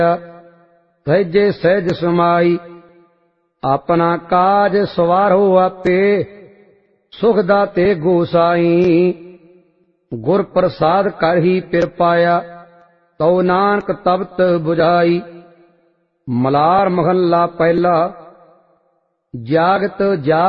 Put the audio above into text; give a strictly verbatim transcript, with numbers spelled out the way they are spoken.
ਸਹਿਜੇ ਸਹਿਜ ਸਮਾਈ। ਆਪਣਾ ਕਾਜ ਸਵਾਰੋ ਆਪੇ, ਸੁਖ ਦਾਤੇ ਗੋਸਾਈ। ਗੁਰ ਪ੍ਰਸਾਦ ਕਰ ਹੀ ਪਿਰ ਪਾਇਆ, ਤਉ ਨਾਨਕ ਤਪਤ ਬੁਝਾਈ। ਮਲਾਰ ਮਹੱਲਾ ਪਹਿਲਾ। ਜਾਗਤ ਜਾਗ